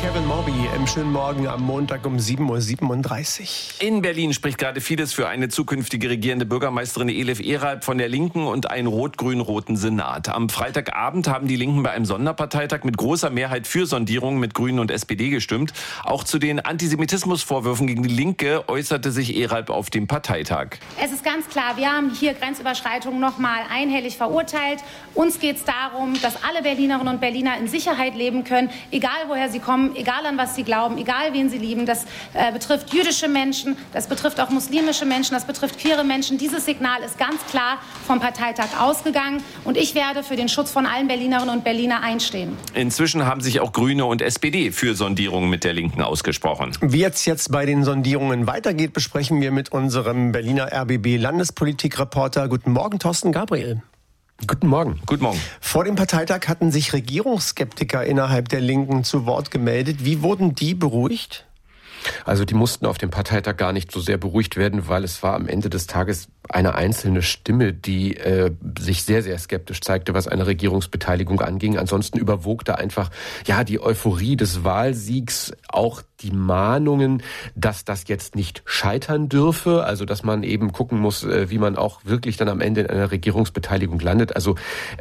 Kevin Morby im schönen Morgen am Montag um 7:37 Uhr. In Berlin spricht gerade vieles für eine zukünftige regierende Bürgermeisterin Elif Eralp von der Linken und einen rot-grün-roten Senat. Am Freitagabend haben die Linken bei einem Sonderparteitag mit großer Mehrheit für Sondierungen mit Grünen und SPD gestimmt. Auch zu den Antisemitismusvorwürfen gegen die Linke äußerte sich Eralp auf dem Parteitag. Es ist ganz klar, wir haben hier Grenzüberschreitungen nochmal einhellig verurteilt. Uns geht es darum, dass alle Berlinerinnen und Berliner in Sicherheit leben können, egal woher sie kommen, egal an was sie glauben, egal wen sie lieben. Das betrifft jüdische Menschen, das betrifft auch muslimische Menschen, das betrifft queere Menschen. Dieses Signal ist ganz klar vom Parteitag ausgegangen und ich werde für den Schutz von allen Berlinerinnen und Berliner einstehen. Inzwischen haben sich auch Grüne und SPD für Sondierungen mit der Linken ausgesprochen. Wie es jetzt bei den Sondierungen weitergeht, besprechen wir mit unserem Berliner RBB-Landespolitikreporter. Guten Morgen, Thorsten Gabriel. Guten Morgen. Guten Morgen. Vor dem Parteitag hatten sich Regierungsskeptiker innerhalb der Linken zu Wort gemeldet. Wie wurden die beruhigt? Also die mussten auf dem Parteitag gar nicht so sehr beruhigt werden, weil es war am Ende des Tages eine einzelne Stimme, die sich sehr, sehr skeptisch zeigte, was eine Regierungsbeteiligung anging. Ansonsten überwog da einfach die Euphorie des Wahlsiegs, auch die Mahnungen, dass das jetzt nicht scheitern dürfe, also dass man eben gucken muss, wie man auch wirklich dann am Ende in einer Regierungsbeteiligung landet. Also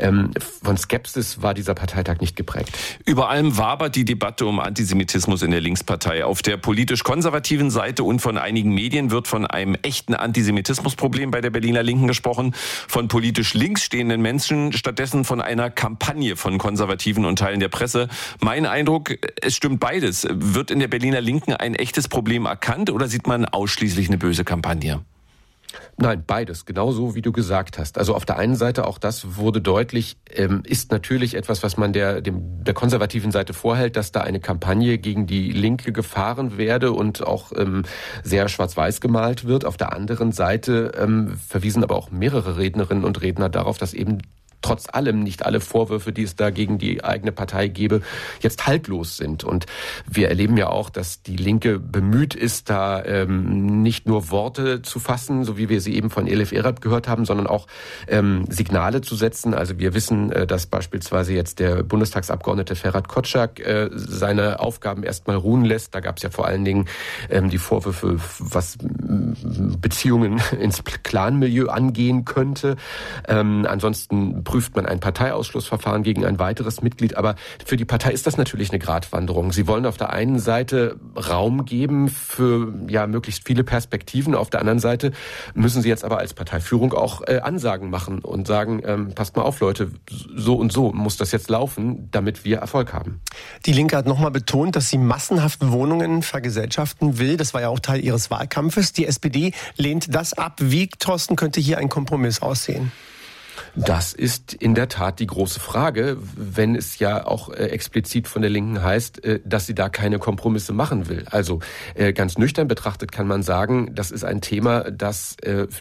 von Skepsis war dieser Parteitag nicht geprägt. Über allem wabert die Debatte um Antisemitismus in der Linkspartei. Auf der politisch-konservativen Seite und von einigen Medien wird von einem echten Antisemitismusproblem bei der Berliner Linken gesprochen, von politisch links stehenden Menschen stattdessen von einer Kampagne von Konservativen und Teilen der Presse. Mein Eindruck, es stimmt beides. Wird in der Berliner Linken ein echtes Problem erkannt oder sieht man ausschließlich eine böse Kampagne? Nein, beides, genauso wie du gesagt hast. Also auf der einen Seite, auch das wurde deutlich, ist natürlich etwas, was man der konservativen Seite vorhält, dass da eine Kampagne gegen die Linke gefahren werde und auch sehr schwarz-weiß gemalt wird. Auf der anderen Seite verwiesen aber auch mehrere Rednerinnen und Redner darauf, dass eben trotz allem nicht alle Vorwürfe, die es da gegen die eigene Partei gäbe, jetzt haltlos sind. Und wir erleben ja auch, dass die Linke bemüht ist, da nicht nur Worte zu fassen, so wie wir sie eben von Elif Eralp gehört haben, sondern auch Signale zu setzen. Also wir wissen, dass beispielsweise jetzt der Bundestagsabgeordnete Ferhat Kotschak seine Aufgaben erstmal ruhen lässt. Da gab es ja vor allen Dingen die Vorwürfe, was Beziehungen ins Clanmilieu angehen könnte. Ansonsten prüft man ein Parteiausschlussverfahren gegen ein weiteres Mitglied. Aber für die Partei ist das natürlich eine Gratwanderung. Sie wollen auf der einen Seite Raum geben für möglichst viele Perspektiven. Auf der anderen Seite müssen sie jetzt aber als Parteiführung auch Ansagen machen und sagen, passt mal auf, Leute, so und so muss das jetzt laufen, damit wir Erfolg haben. Die Linke hat nochmal betont, dass sie massenhaft Wohnungen vergesellschaften will. Das war ja auch Teil ihres Wahlkampfes. Die SPD lehnt das ab. Wie, Thorsten, könnte hier ein Kompromiss aussehen? Das ist in der Tat die große Frage, wenn es ja auch explizit von der Linken heißt, dass sie da keine Kompromisse machen will. Also ganz nüchtern betrachtet kann man sagen, das ist ein Thema, das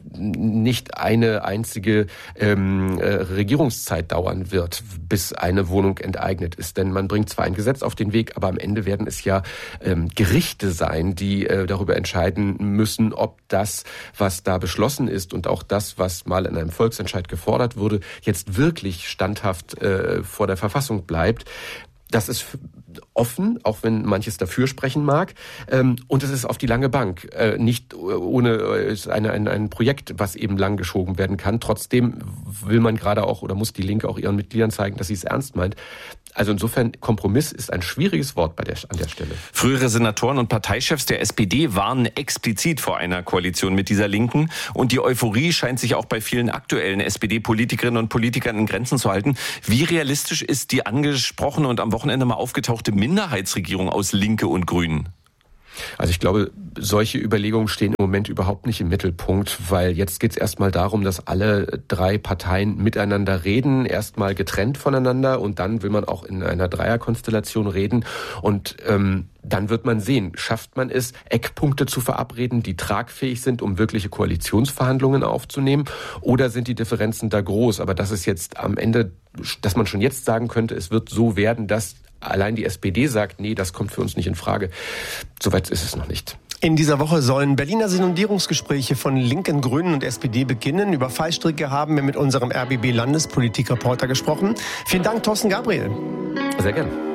nicht eine einzige Regierungszeit dauern wird, bis eine Wohnung enteignet ist. Denn man bringt zwar ein Gesetz auf den Weg, aber am Ende werden es ja Gerichte sein, die darüber entscheiden müssen, ob das, was da beschlossen ist und auch das, was mal in einem Volksentscheid gefordert wurde, jetzt wirklich standhaft vor der Verfassung bleibt. Das ist offen, auch wenn manches dafür sprechen mag. Und es ist auf die lange Bank. Nicht ohne ein Projekt, was eben lang geschoben werden kann. Trotzdem will man gerade auch oder muss die Linke auch ihren Mitgliedern zeigen, dass sie es ernst meint. Also insofern, Kompromiss ist ein schwieriges Wort an der Stelle. Frühere Senatoren und Parteichefs der SPD warnen explizit vor einer Koalition mit dieser Linken. Und die Euphorie scheint sich auch bei vielen aktuellen SPD-Politikerinnen und Politikern in Grenzen zu halten. Wie realistisch ist die angesprochene und am Wochenende mal aufgetauchte Minderheitsregierung aus Linke und Grünen? Also ich glaube, solche Überlegungen stehen im Moment überhaupt nicht im Mittelpunkt, weil jetzt geht es erstmal darum, dass alle drei Parteien miteinander reden, erstmal getrennt voneinander und dann will man auch in einer Dreierkonstellation reden und dann wird man sehen, schafft man es, Eckpunkte zu verabreden, die tragfähig sind, um wirkliche Koalitionsverhandlungen aufzunehmen, oder sind die Differenzen da groß? Aber das ist jetzt am Ende, dass man schon jetzt sagen könnte, es wird so werden, dass allein die SPD sagt, nee, das kommt für uns nicht in Frage. Soweit ist es noch nicht. In dieser Woche sollen Berliner Sondierungsgespräche von Linken, Grünen und SPD beginnen. Über Fallstricke haben wir mit unserem RBB-Landespolitikreporter gesprochen. Vielen Dank, Thorsten Gabriel. Sehr gerne.